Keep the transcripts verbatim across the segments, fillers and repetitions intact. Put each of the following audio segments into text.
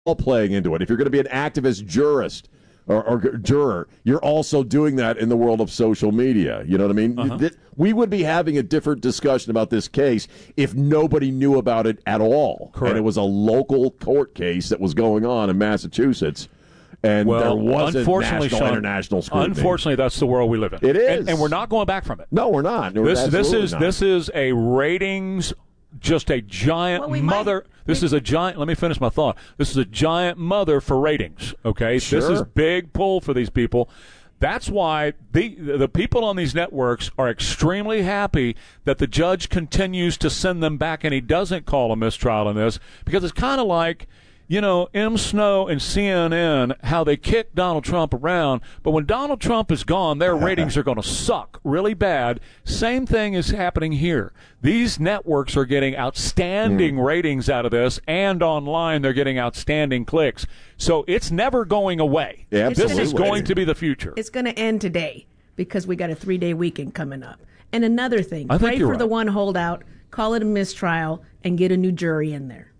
all playing into it. If you're going to be an activist jurist or, or juror, you're also doing that in the world of social media. You know what I mean? Uh-huh. Th- we would be having a different discussion about this case if nobody knew about it at all. Correct. And it was a local court case that was going on in Massachusetts. And well, there wasn't unfortunately, national, Sean, international scrutiny. Unfortunately, that's the world we live in. It is. And, and we're not going back from it. No, we're not. We're this this is not. this is a ratings, just a giant Well, we mother. might- this is a giant. Let me finish my thought. This is a giant mother for ratings. Okay, Sure. this is big pull for these people. That's why the the people on these networks are extremely happy that the judge continues to send them back, and he doesn't call a mistrial in this, because it's kind of like, you know, M. Snow and C N N, how they kick Donald Trump around, but when Donald Trump is gone, their ratings are going to suck really bad. Same thing is happening here. These networks are getting outstanding mm. ratings out of this, and online they're getting outstanding clicks. So it's never going away. Yeah, this is absolutely. going to be the future. It's going to end today because we got a three-day weekend coming up. And another thing, I think pray you're for right. the one holdout, call it a mistrial, and get a new jury in there.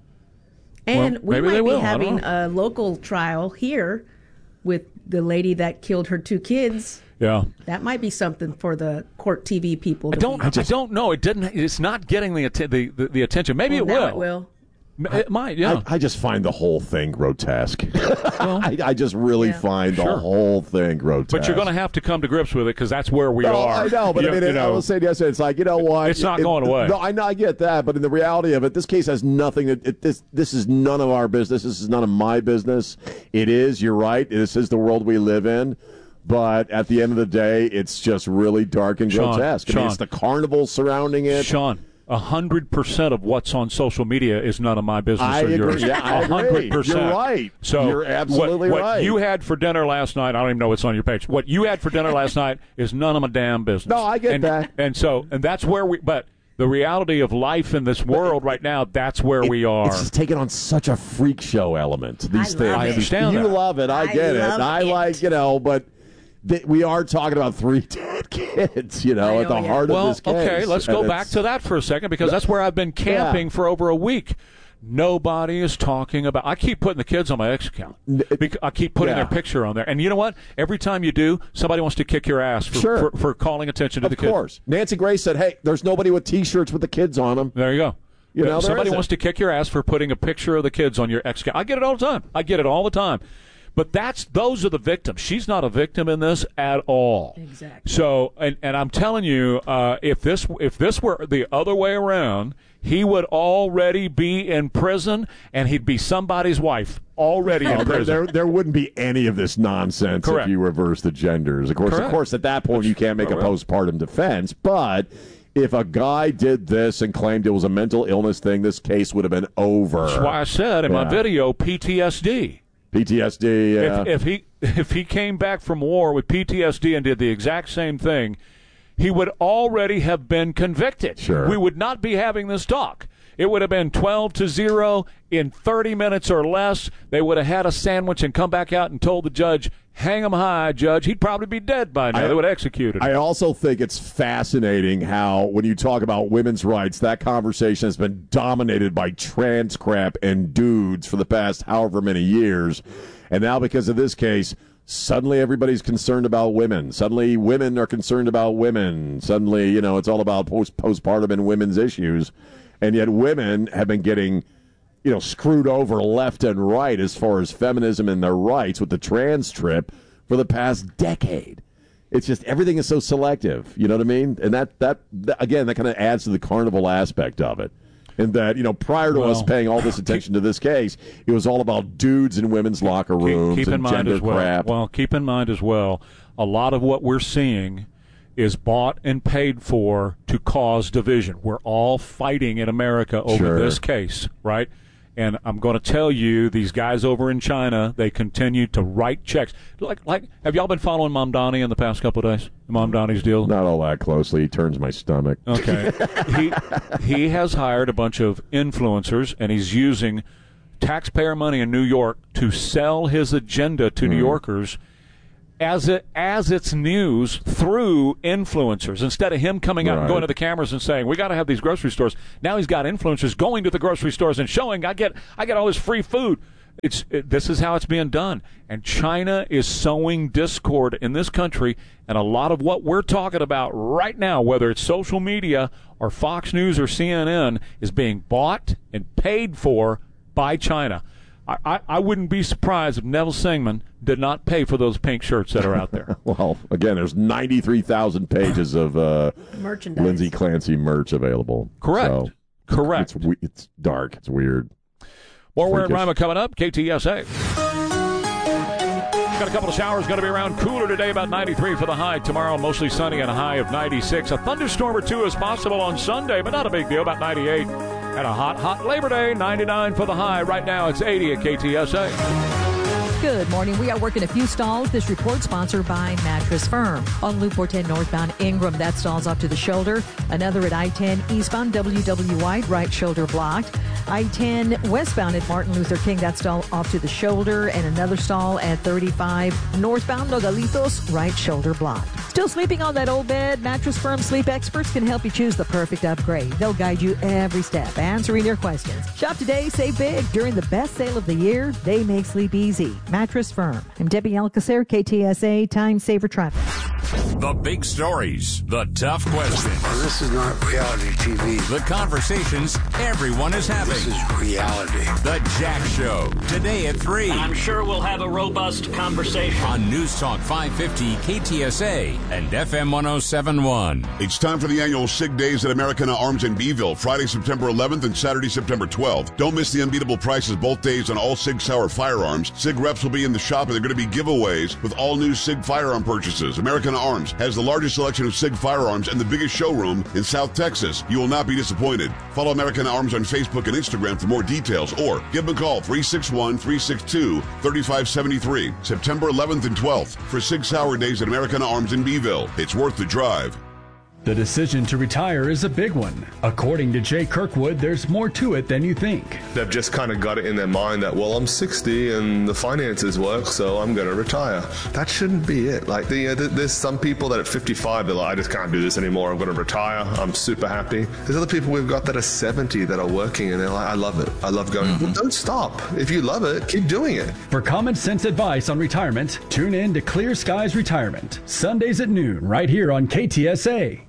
And Well, we maybe might they be will. I don't having know. a local trial here with the lady that killed her two kids. Yeah. That might be something for the court T V people. I To don't. be. I don't know. It didn't. It's not getting the atten- the, the, the attention. Maybe Well, it now will. It will. It might. Yeah. I, I just find the whole thing grotesque. I, I just really Yeah. find Sure. the whole thing grotesque. But you're going to have to come to grips with it, because that's where we No, are. I know, but You- I mean, you it, I know, was saying yesterday, it's like, you know what? It's not It- going away. No, I know, I get that, but in the reality of it, this case has nothing. To, it, this this is none of our business. This is none of my business. It is. You're right. This is the world we live in. But at the end of the day, it's just really dark and Sean, grotesque. I mean, Sean. it's the carnival surrounding it. Sean, a hundred percent of what's on social media is none of my business I or agree. yours. Yeah, I A agree. hundred percent. You're right. So You're absolutely what, right. What you had for dinner last night, I don't even know what's on your page. What you had for dinner last night is none of my damn business. No, I get and, that. And so, and that's where we. But the reality of life in this world right now, that's where It- we are. It's just taking on such a freak show element. These I things. love I understand You that. love it. I I get it. love And I it. like, you know, but th- we are talking about three dead kids, you know, I at the know, yeah. heart well, of this case. okay, let's go And back it's- to that for a second, because that's where I've been camping Yeah. for over a week. Nobody is talking about. I keep putting the kids on my ex account. Bec- I keep putting Yeah. their picture on there, and you know what? Every time you do, somebody wants to kick your ass for Sure. for, for calling attention to Of the kids. course. Nancy Grace said, hey, there's nobody with T-shirts with the kids on them. There you go. You know, there somebody isn't. wants to kick your ass for putting a picture of the kids on your ex account. I get it all the time. I get it all the time. But that's those are the victims. She's not a victim in this at all. Exactly. So, and, and I'm telling you, uh, if this if this were the other way around, he would already be in prison, and he'd be somebody's wife already in Oh, there, prison. there, there wouldn't be any of this nonsense Correct. if you reverse the genders. Of course, Correct. of course, at that point, you can't make a Correct. postpartum defense. But if a guy did this and claimed it was a mental illness thing, this case would have been over. That's why I said in my Yeah. video, P T S D. P T S D. Yeah. If, if he if he came back from war with P T S D and did the exact same thing, he would already have been convicted. Sure. We would not be having this talk. It would have been twelve to zero in thirty minutes or less. They would have had a sandwich and come back out and told the judge, hang him high, judge. He'd probably be dead by now. I- they would have executed him. I also think it's fascinating how, when you talk about women's rights, that conversation has been dominated by trans crap and dudes for the past however many years. And now, because of this case, suddenly everybody's concerned about women. Suddenly women are concerned about women. Suddenly, you know, it's all about post- postpartum and women's issues. And yet women have been getting, you know, screwed over left and right as far as feminism and their rights with the trans trip for the past decade. It's just everything is so selective, you know what I mean? And that, that, that again, that kind of adds to the carnival aspect of it. And that, you know, prior to Well, us paying all this attention to this case, it was all about dudes in women's locker Keep- rooms keep in and mind gender as well. crap. Well, keep in mind as well, a lot of what we're seeing is bought and paid for to cause division. We're all fighting in America over Sure. this case, right? And I'm going to tell you, these guys over in China, they continue to write checks. Like, like, have y'all been following Mom Donnie in the past couple of days? Mom Donnie's deal? Not all that closely. He turns my stomach. Okay. he he has hired a bunch of influencers, and he's using taxpayer money in New York to sell his agenda to New Yorkers as it as it's news through influencers. Instead of him coming out and Right. going to the cameras and saying, we got to have these grocery stores, now he's got influencers going to the grocery stores and showing, I get I get all this free food. It's it, this is how it's being done, and China is sowing discord in this country, and a lot of what we're talking about right now, whether it's social media or Fox News or C N N, is being bought and paid for by China. I, I, I wouldn't be surprised if Neville Singman did not pay for those pink shirts that are out there. Well, again, there's ninety-three thousand pages of uh, merchandise, Lindsay Clancy merch available. Correct. So Correct. It's, it's dark. It's weird. More Ware and Rima coming up. K T S A. Got a couple of showers. Going to be around cooler today, about ninety-three for the high. Tomorrow, mostly sunny and a high of ninety-six. A thunderstorm or two is possible on Sunday, but not a big deal, about ninety-eight. And a hot, hot Labor Day, ninety-nine for the high. Right now, it's eighty at K T S A. Good morning. We are working a few stalls. This report sponsored by Mattress Firm. On Loop four ten northbound Ingram, that stall's off to the shoulder. Another at I ten eastbound W W White, right shoulder blocked. I ten westbound at Martin Luther King, that stall off to the shoulder. And another stall at thirty-five northbound Nogalitos, right shoulder blocked. Still sleeping on that old bed? Mattress Firm sleep experts can help you choose the perfect upgrade. They'll guide you every step, answering your questions. Shop today, save big. During the best sale of the year, they make sleep easy. Mattress Firm. I'm Debbie Alcacer, K T S A, Time Saver Traffic. The big stories, the tough questions. This is not reality T V. The conversations everyone is having. This is reality. The Jack Show, today at three. I'm sure we'll have a robust conversation. On News Talk five fifty, K T S A, and F M one oh seven point one. It's time for the annual SIG Days at Americana Arms in Beeville, Friday, September eleventh and Saturday, September twelfth. Don't miss the unbeatable prices both days on all SIG Sauer firearms. SIG reps will be in the shop, and they're going to be giveaways with all new SIG firearm purchases. Americana Arms has the largest selection of SIG firearms and the biggest showroom in South Texas. You will not be disappointed. Follow Americana Arms on Facebook and Instagram for more details, or give them a call, three six one, three six two, three five seven three. September eleventh and twelfth for SIG Sauer Days at Americana Arms in Beeville. It's worth the drive. The decision to retire is a big one. According to Jay Kirkwood, there's more to it than you think. They've just kind of got it in their mind that, well, I'm sixty and the finances work, so I'm going to retire. That shouldn't be it. Like, the, uh, there's some people that at fifty-five, they're like, I just can't do this anymore. I'm going to retire. I'm super happy. There's other people we've got that are seventy that are working, and they're like, I love it. I love going. Mm-hmm. Well, don't stop. If you love it, keep doing it. For common sense advice on retirement, tune in to Clear Skies Retirement, Sundays at noon, right here on K T S A.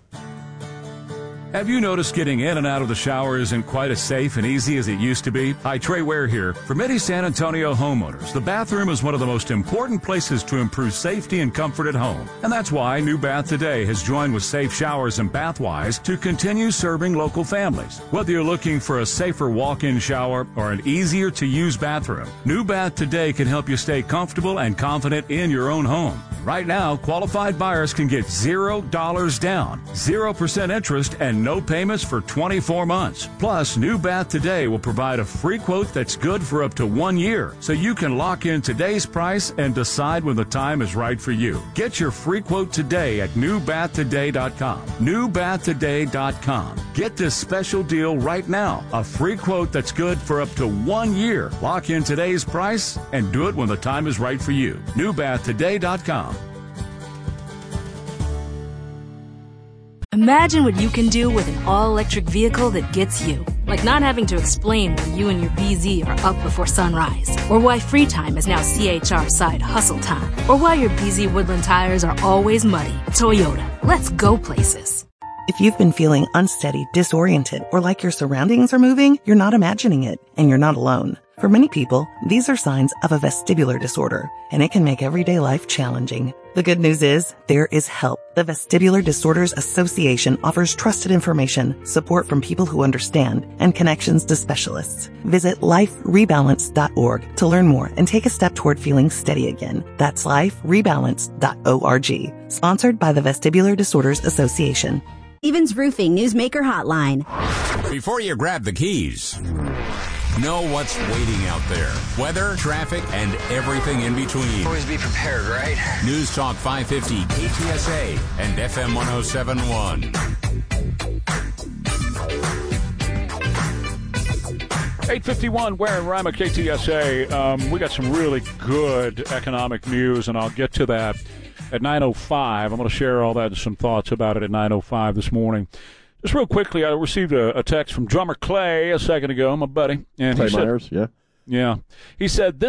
Have you noticed getting in and out of the shower isn't quite as safe and easy as it used to be? Hi, Trey Ware here. For many San Antonio homeowners, the bathroom is one of the most important places to improve safety and comfort at home. And that's why New Bath Today has joined with Safe Showers and Bathwise to continue serving local families. Whether you're looking for a safer walk-in shower or an easier-to-use bathroom, New Bath Today can help you stay comfortable and confident in your own home. Right now, qualified buyers can get zero dollars down, zero percent interest, and no payments for twenty-four months. Plus, New Bath Today will provide a free quote that's good for up to one year, so you can lock in today's price and decide when the time is right for you. Get your free quote today at new bath today dot com. new bath today dot com. Get this special deal right now. A free quote that's good for up to one year. Lock in today's price and do it when the time is right for you. new bath today dot com. Imagine what you can do with an all-electric vehicle that gets you. Like not having to explain why you and your B Z are up before sunrise. Or why free time is now C H R side hustle time. Or why your B Z Woodland tires are always muddy. Toyota, let's go places. If you've been feeling unsteady, disoriented, or like your surroundings are moving, you're not imagining it, and you're not alone. For many people, these are signs of a vestibular disorder, and it can make everyday life challenging. The good news is, there is help. The Vestibular Disorders Association offers trusted information, support from people who understand, and connections to specialists. Visit life rebalance dot org to learn more and take a step toward feeling steady again. That's life rebalance dot org. Sponsored by the Vestibular Disorders Association. Stevens Roofing Newsmaker Hotline. Before you grab the keys, know what's waiting out there. Weather, traffic, and everything in between. Always be prepared, right? News Talk five fifty, K T S A, and F M one oh seven point one. eight fifty-one, Ware and Rima, K T S A. Um, we got some really good economic news, and I'll get to that at nine oh five. I'm going to share all that and some thoughts about it at nine oh five this morning. Just real quickly, I received a, a text from drummer Clay a second ago, my buddy. And Clay he said, Myers, yeah. Yeah. He said, this